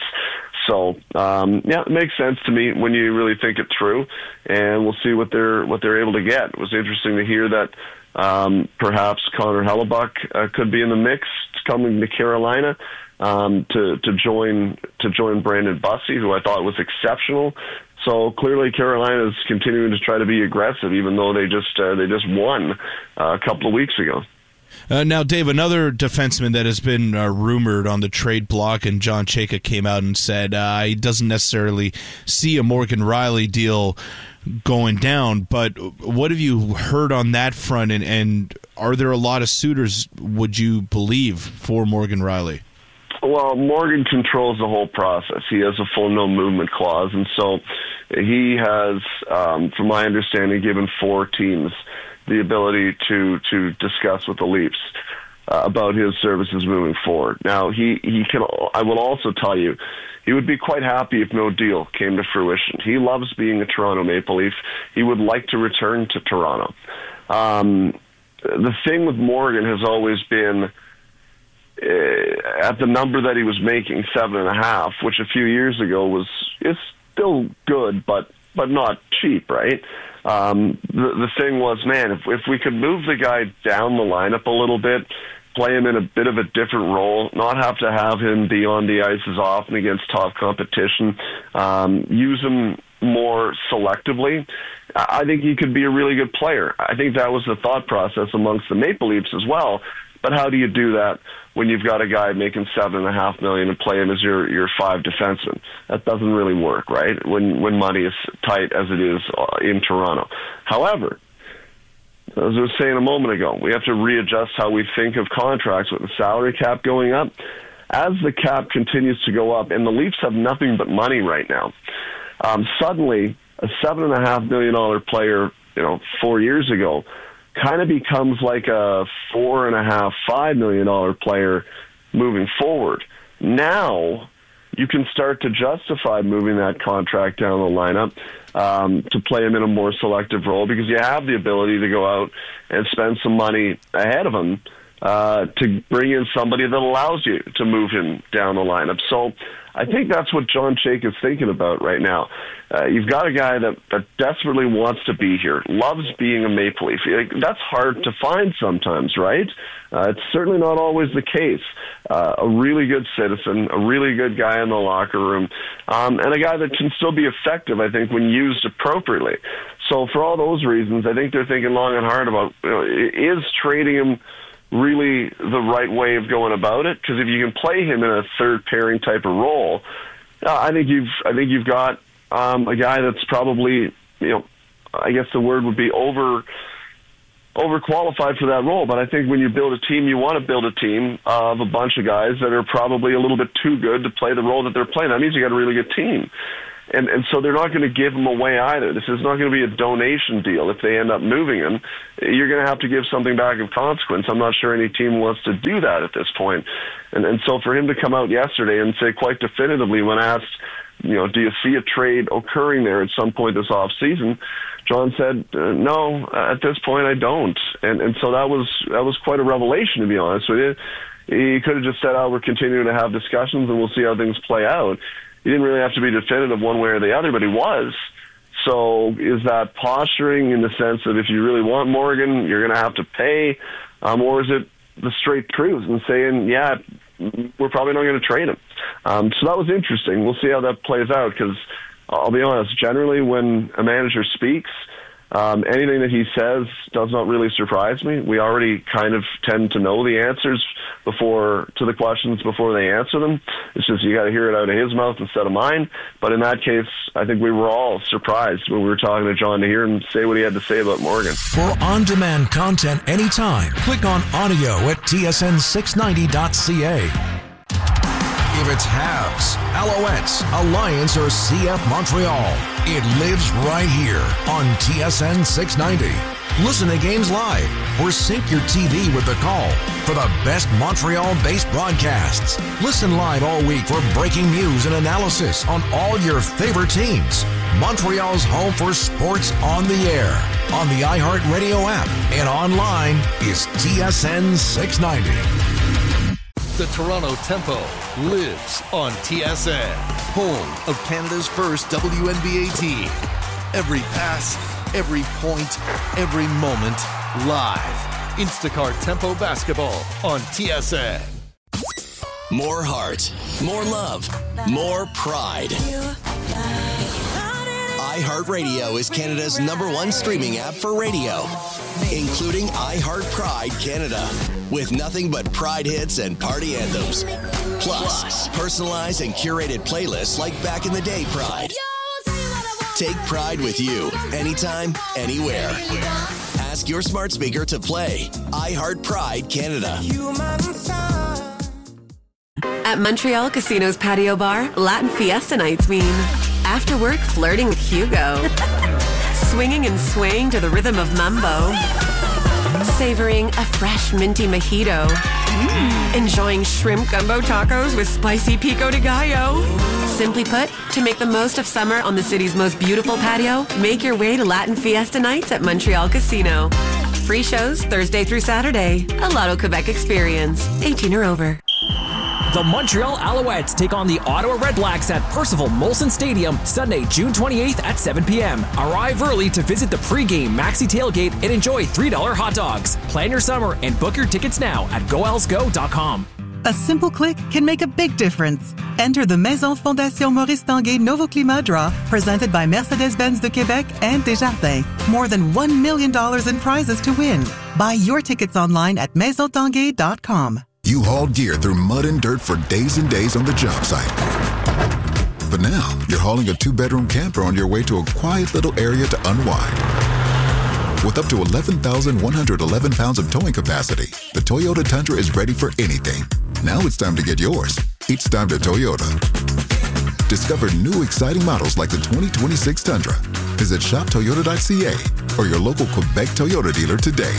So um, yeah, it makes sense to me when you really think it through, and we'll see what they're what they're able to get. It was interesting to hear that um, perhaps Connor Hellebuck uh, could be in the mix coming to Carolina. Um, to to join to join Brandon Bussey, who I thought was exceptional. So clearly, Carolina is continuing to try to be aggressive, even though they just uh, they just won uh, a couple of weeks ago. Uh, now, Dave, another defenseman that has been uh, rumored on the trade block, and John Chayka came out and said uh, he doesn't necessarily see a Morgan Rielly deal going down. But what have you heard on that front, and, and are there a lot of suitors, would you believe, for Morgan Rielly? Well, Morgan controls the whole process. He has a full no movement clause, and so he has, um, from my understanding, given four teams the ability to to discuss with the Leafs uh, about his services moving forward. Now, he, he can. I will also tell you, he would be quite happy if no deal came to fruition. He loves being a Toronto Maple Leaf. He would like to return to Toronto. Um, the thing with Morgan has always been, Uh, at the number that he was making, seven and a half, which a few years ago was is still good, but but not cheap, right? Um, the the thing was, man, if if we could move the guy down the lineup a little bit, play him in a bit of a different role, not have to have him be on the ice as often against top competition, um, use him more selectively, I think he could be a really good player. I think that was the thought process amongst the Maple Leafs as well. But how do you do that when you've got a guy making seven and a half million and play him as your, your five defenseman? That doesn't really work, right? When when money is tight as it is in Toronto. However, as I was saying a moment ago, we have to readjust how we think of contracts with the salary cap going up. As the cap continues to go up, and the Leafs have nothing but money right now, um, suddenly a seven and a half million dollar player, you know, four years ago, kind of becomes like a four and a half, five million dollar player moving forward. Now you can start to justify moving that contract down the lineup um, to play him in a more selective role, because you have the ability to go out and spend some money ahead of him uh, to bring in somebody that allows you to move him down the lineup. So I think that's what John Chayka is thinking about right now. Uh, you've got a guy that, that desperately wants to be here, loves being a Maple Leaf. Like, that's hard to find sometimes, right? Uh, it's certainly not always the case. Uh, a really good citizen, a really good guy in the locker room, um, and a guy that can still be effective, I think, when used appropriately. So for all those reasons, I think they're thinking long and hard about, you know, is trading him really the right way of going about it? Because if you can play him in a third pairing type of role, uh, I think you've I think you've got um, a guy that's probably, you know, I guess the word would be over overqualified for that role. But I think when you build a team, you want to build a team of a bunch of guys that are probably a little bit too good to play the role that they're playing. That means you got a really good team. And and so they're not going to give him away either. This is not going to be a donation deal. If they end up moving him, you're going to have to give something back of consequence. I'm not sure any team wants to do that at this point. And and so for him to come out yesterday and say quite definitively when asked, you know, do you see a trade occurring there at some point this off season? John said, uh, no, at this point I don't. And and so that was that was quite a revelation, to be honest with you. He could have just said, oh, we're continuing to have discussions and we'll see how things play out. He didn't really have to be definitive one way or the other, but he was. So is that posturing in the sense that if you really want Morgan, you're going to have to pay? Um, or is it the straight truth and saying, yeah, we're probably not going to trade him? Um, so that was interesting. We'll see how that plays out because I'll be honest, generally when a manager speaks, Um, anything that he says does not really surprise me. We already kind of tend to know the answers before to the questions before they answer them. It's just you got to hear it out of his mouth instead of mine. But in that case, I think we were all surprised when we were talking to John to hear him say what he had to say about Morgan. For on-demand content anytime, click on audio at T S N six ninety dot C A. If it's Habs, Alouettes, Alliance, or C F Montreal, it lives right here on T S N six ninety. Listen to games live or sync your T V with the call for the best Montreal-based broadcasts. Listen live all week for breaking news and analysis on all your favorite teams. Montreal's home for sports on the air, on the iHeartRadio app, and online is T S N six ninety. The Toronto Tempo lives on T S N, home of Canada's first W N B A team. Every pass, every point, every moment, live. Instacart Tempo Basketball on T S N. More heart, more love, more pride. iHeartRadio is Canada's number one streaming app for radio, including iHeart Pride Canada, with nothing but Pride hits and party anthems. Plus, Plus, personalized and curated playlists like Back in the Day Pride. Take Pride with you, anytime, anywhere. Ask your smart speaker to play iHeart Pride Canada. At Montreal Casino's patio bar, Latin Fiesta nights mean after work flirting with Hugo, swinging and swaying to the rhythm of mambo, savoring a fresh minty mojito, mm. enjoying shrimp gumbo tacos with spicy pico de gallo. Simply put, to make the most of summer on the city's most beautiful patio, make your way to Latin Fiesta nights at Montreal Casino. Free shows Thursday through Saturday. A Lotto Quebec experience. eighteen or over. The Montreal Alouettes take on the Ottawa Redblacks at Percival Molson Stadium Sunday, June twenty-eighth at seven p.m. Arrive early to visit the pregame Maxi Tailgate and enjoy three dollar hot dogs. Plan your summer and book your tickets now at go els go dot com. A simple click can make a big difference. Enter the Maison Fondation Maurice Tanguay Novo Climat Draw, presented by Mercedes-Benz de Québec and Desjardins. More than one million dollars in prizes to win. Buy your tickets online at maison tanguay dot com. You hauled gear through mud and dirt for days and days on the job site. But now, you're hauling a two-bedroom camper on your way to a quiet little area to unwind. With up to eleven thousand one hundred eleven pounds of towing capacity, the Toyota Tundra is ready for anything. Now it's time to get yours. It's time to Toyota. Discover new exciting models like the twenty twenty-six Tundra. Visit shop toyota dot c a or your local Quebec Toyota dealer today.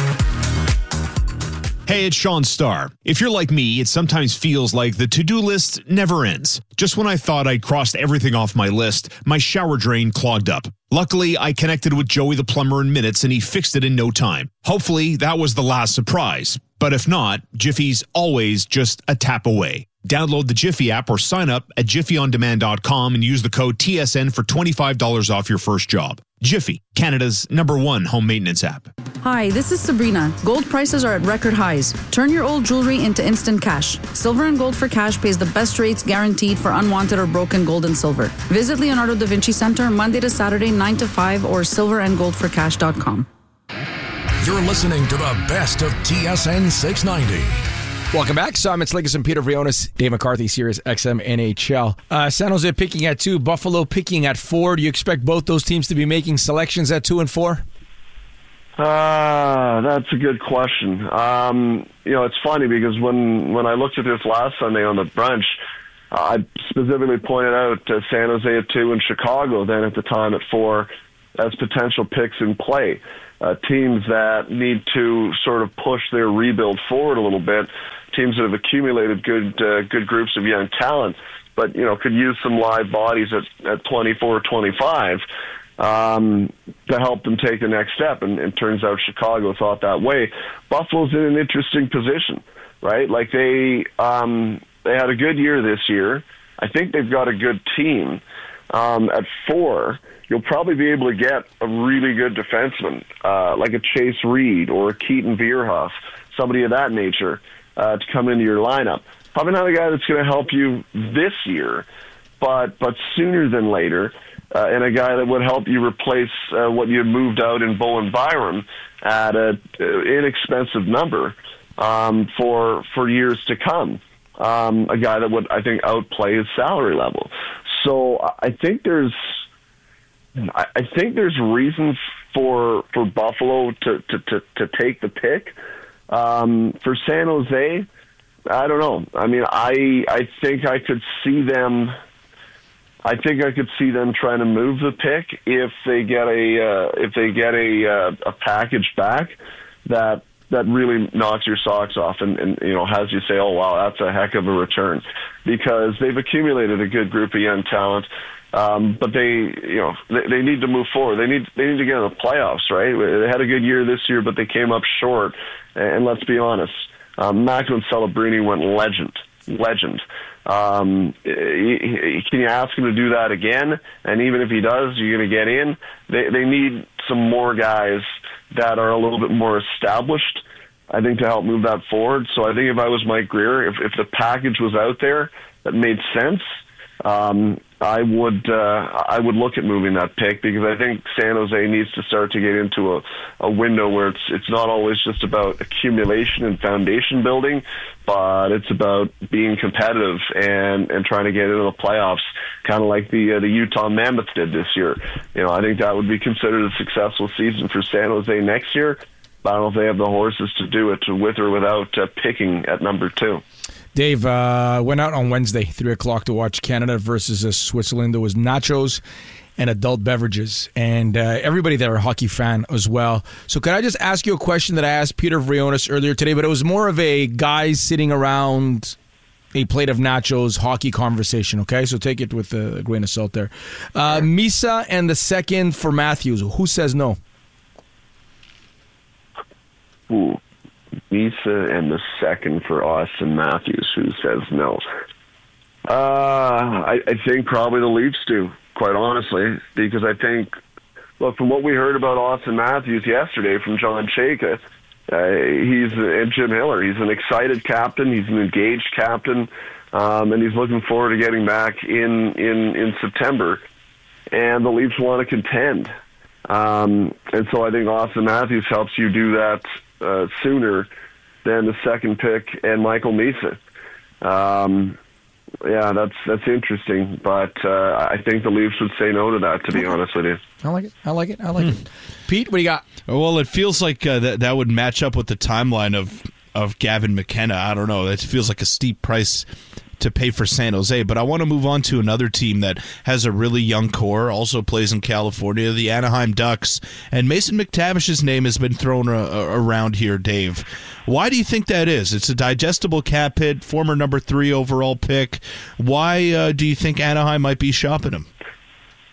Hey, it's Sean Starr. If you're like me, it sometimes feels like the to-do list never ends. Just when I thought I'd crossed everything off my list, my shower drain clogged up. Luckily, I connected with Joey the plumber in minutes and he fixed it in no time. Hopefully, that was the last surprise. But if not, Jiffy's always just a tap away. Download the Jiffy app or sign up at jiffy on demand dot com and use the code T S N for twenty-five dollars off your first job. Jiffy, Canada's number one home maintenance app. Hi, this is Sabrina. Gold prices are at record highs. Turn your old jewelry into instant cash. Silver and Gold for Cash pays the best rates guaranteed for unwanted or broken gold and silver. Visit Leonardo da Vinci Center Monday to Saturday, nine to five, or silver and gold for cash dot com. You're listening to the best of T S N six ninety. Welcome back. Simon Slickis and Peter Vrionis. Dave McCarthy, Sirius X M N H L. Uh, San Jose picking at two. Buffalo picking at four. Do you expect both those teams to be making selections at two and four? Uh, that's a good question. Um, you know, it's funny because when, when I looked at this last Sunday on the brunch, uh, I specifically pointed out uh, San Jose at two and Chicago then at the time at four as potential picks in play. Uh, teams that need to sort of push their rebuild forward a little bit, teams that have accumulated good uh, good groups of young talent, but you know could use some live bodies at, at twenty-four, twenty-five um, to help them take the next step. And it turns out Chicago thought that way. Buffalo's in an interesting position, right? Like they um, they had a good year this year. I think they've got a good team. Um, at four, you'll probably be able to get a really good defenseman, uh, like a Chase Reed or a Keaton Vierhoff, somebody of that nature, uh, to come into your lineup. Probably not a guy that's going to help you this year, but but sooner than later, uh, and a guy that would help you replace uh, what you had moved out in Bowen Byram at an inexpensive number um, for for years to come. Um, a guy that would, I think, outplay his salary level. So I think there's, I think there's reasons for for Buffalo to to, to, to take the pick. Um, for San Jose, I don't know. I mean, I I think I could see them. I think I could see them trying to move the pick if they get a uh, if they get a uh, a package back that that really knocks your socks off and, and you know has you say, oh wow, that's a heck of a return, because they've accumulated a good group of young talent, um, but they you know they, they need to move forward. They need they need to get in the playoffs, right? They had a good year this year, but they came up short. And let's be honest, um, Macklin Celebrini went legend, legend. Um, he, he, can you ask him to do that again? And even if he does, you're going to get in. They they need some more guys that are a little bit more established, I think, to help move that forward. So I think if I was Mike Grier, if, if the package was out there that made sense, um, I would uh, I would look at moving that pick, because I think San Jose needs to start to get into a, a window where it's it's not always just about accumulation and foundation building, but it's about being competitive and, and trying to get into the playoffs, kind of like the uh, the Utah Mammoths did this year. You know, I think that would be considered a successful season for San Jose next year. But I don't know if they have the horses to do it with or without uh, picking at number two. Dave, uh, went out on Wednesday, three o'clock, to watch Canada versus uh, Switzerland. There was nachos and adult beverages, and uh, everybody there a hockey fan as well. So could I just ask you a question that I asked Peter Vrionis earlier today, but it was more of a guys sitting around a plate of nachos hockey conversation, okay? So take it with a grain of salt there. Uh, Misa and the second for Matthews. Who says no? Ooh. Misa and the second for Austin Matthews, who says no. Uh, I, I think probably the Leafs do, quite honestly, because I think, look, from what we heard about Austin Matthews yesterday from John Chayka, uh, he's and Jim Hiller, he's an excited captain, he's an engaged captain, um, and he's looking forward to getting back in, in, in September. And the Leafs want to contend. Um, and so I think Austin Matthews helps you do that Uh, sooner than the second pick and Michael Misa. Um, yeah, that's that's interesting, but uh, I think the Leafs would say no to that, to be honest with you. I like it. I like it. I like hmm. it. Pete, what do you got? Well, it feels like uh, that that would match up with the timeline of of Gavin McKenna. I don't know. It feels like a steep price to pay for San Jose, but I want to move on to another team that has a really young core, also plays in California, the Anaheim Ducks, and Mason McTavish's name has been thrown a- around here, Dave. Why do you think that is? It's a digestible cap hit, former number three overall pick. Why uh, do you think Anaheim might be shopping him?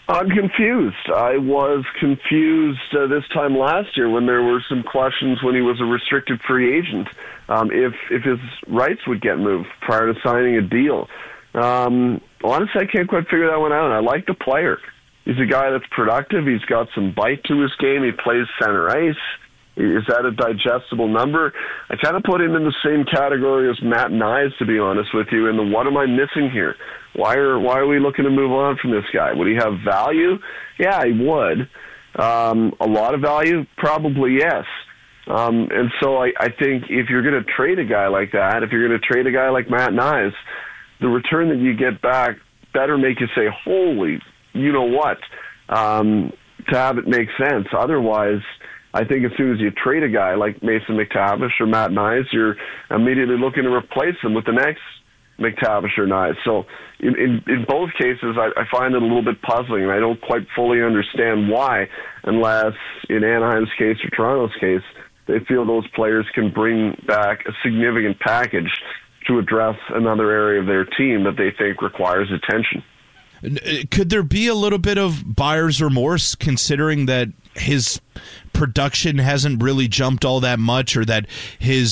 I'm confused. I was confused uh, this time last year when there were some questions when he was a restricted free agent, um, if if his rights would get moved prior to signing a deal. Um, honestly, I can't quite figure that one out. I like the player. He's a guy that's productive. He's got some bite to his game. He plays center ice. Is that a digestible number? I kind of put him in the same category as Matt Knies, to be honest with you. And the what am I missing here? Why are why are we looking to move on from this guy? Would he have value? Yeah, he would. Um, a lot of value? Probably yes. Um, and so I, I think if you're going to trade a guy like that, if you're going to trade a guy like Matt Knies, the return that you get back better make you say, holy, you know what, um, to have it make sense. Otherwise, I think as soon as you trade a guy like Mason McTavish or Matt Knies, you're immediately looking to replace them with the next McTavish or Knies. So in, in, in both cases, I, I find it a little bit puzzling, and I don't quite fully understand why, unless in Anaheim's case or Toronto's case, they feel those players can bring back a significant package to address another area of their team that they think requires attention. Could there be a little bit of buyer's remorse considering that his production hasn't really jumped all that much, or that his